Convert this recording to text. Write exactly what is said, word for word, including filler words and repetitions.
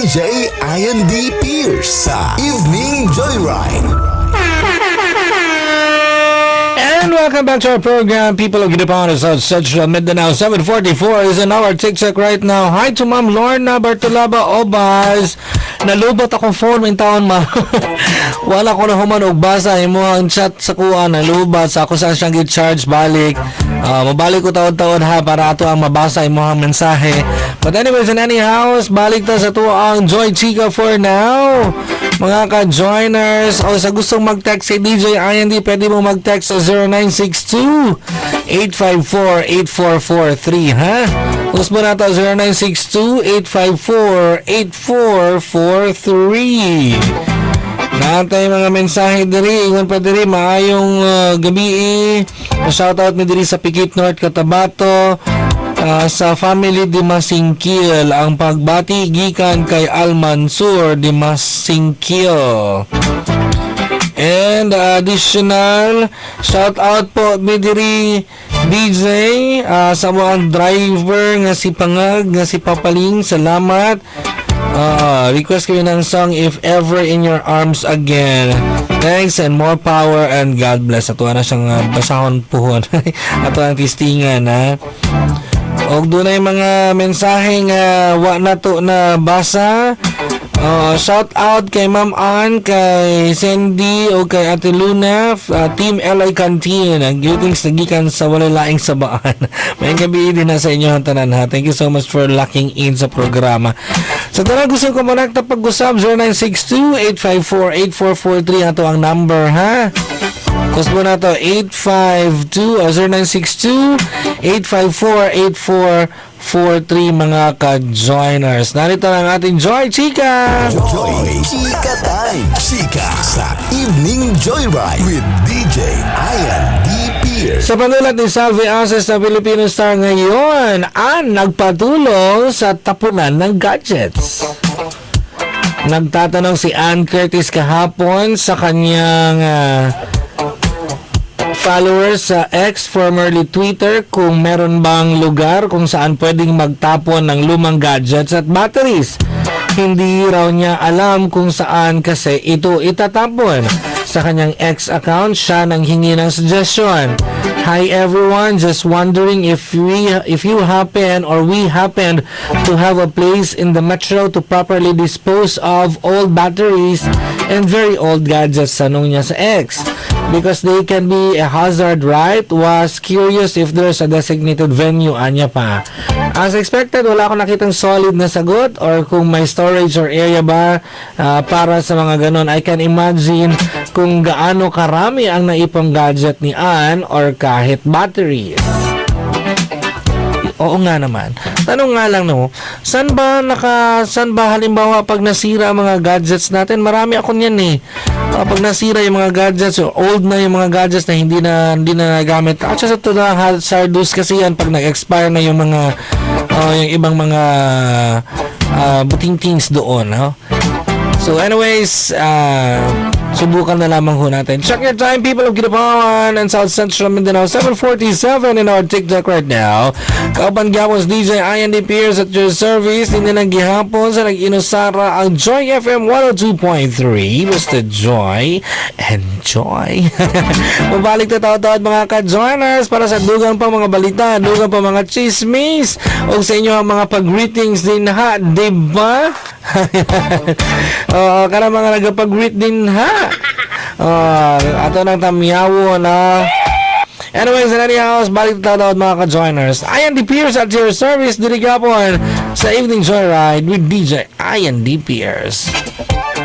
D J Ian D. Pierce sa Evening Joyride. And welcome back to our program, People of Gidapon, South Central Mindanao. seven forty-four is an hour TikTok right now. Hi to Ma'am Lorna Bartolaba Obas. Nalubot akong phone in taon, ma. Wala ko na human og basa imo ang chat sa kuha. Nalubat sa ako saan siyang gi-charge balik. Uh, mabalik ko taon-taon ha para ato ang mabasa imo ang mensahe. But anyways, in any house, balik ta sa to ang Joy Chica for now. Mga ka-joiners, o sa gustong mag-text si D J I N D, pwede mo mag-text sa zero nine six two, eight five four, eight four four three, ha? Gusto mo na ito, zero nine six two, eight five four, eight four four three. Naantay mga mensahe diri, ingon pa diri, maayong uh, gabi. Shoutout mi diri sa Pikit North, Cotabato. Uh, sa family di Masingkil, ang pagbati gikan kay Al Mansur di Masingkil. And uh, additional shout out po midiri D J uh, sa mga driver nga si Pangag, nga si Papaling, salamat. Uh, request kami ng song If Ever in Your Arms Again. Thanks and more power and God bless. Ato na siyang uh, basahon puhon. Ato ang tistingan, ha. Og doon ay mga mensahe nga wa na to na basa. Uh, shout out kay Ma'am Ann, kay Cindy o kay Ate Luna, uh, Team L I Canteen. Ang greetings nagikan sa walay laing sabaan. May gabi din na sa inyo ang tanan, ha. Thank you so much for locking in sa programa. Sa so, tara gusto ko monakta pag-usap, zero nine six two, eight five four, eight four four three ato ang number, ha. Kusmo na to eight five two o zero nine six two, eight five four, eight four four three mga ka-joiners. Narito ang ating Joy Chica. Joy Chica Time. Chica sa Evening Joyride with D J Ian D. Pierce. Sa panulat ni Salve Ases na Filipino Star ngayon, ang nagpatulong sa tapunan ng gadgets. Nagtatanong si Ann Curtis kahapon sa kanyang uh, followers sa X, formerly Twitter, kung meron bang lugar kung saan pwedeng magtapon ng lumang gadgets at batteries. Hindi raw niya alam kung saan kasi ito itatapon. Sa kanyang X account, siya nang hingi ng suggestion. Hi everyone, just wondering if we if you happen or we happen to have a place in the metro to properly dispose of old batteries and very old gadgets, tanong niya sa X. Because they can be a hazard, right? Was curious if there's a designated venue, anya pa. As expected, wala akong nakitang solid na sagot or kung may storage or area ba uh, para sa mga ganon. I can imagine kung gaano karami ang naipong gadget ni Ann or kahit batteries. Oo nga naman. Tanong nga lang, no, saan ba naka, saan ba halimbawa pag nasira ang mga gadgets natin? Marami ako niyan eh. Uh, pag nasira yung mga gadgets, old na yung mga gadgets na hindi na hindi na nagamit. At sa ito na hazardous kasi yan pag nag-expire na yung mga uh, yung ibang mga uh, buting-tings doon, no? So anyways, uh, subukan na lamang ho natin. Check your time, people of Gidapon and South Central Mindanao. seven forty-seven in our TikTok right now. Kauban gyapon D J Ian D. Pierce at your service. Hindi nang gihapon sa nag-inusara ang Joy F M one oh two point three. Basta Joy and Joy. Mabalik na tao-tao mga ka-joiners para sa dugang pa mga balita, dugang pa mga chismis o sa inyo ang mga pag-greetings din, ha, diba? Oo, kana mga nagapag-greet din, ha. Uh, ato nang tamyawo na. Anyways, in any house, balik na tawad mga ka-joiners. Ian D. Pierce at your service. Dirigapon sa Evening Joyride with D J Ian D. Pierce.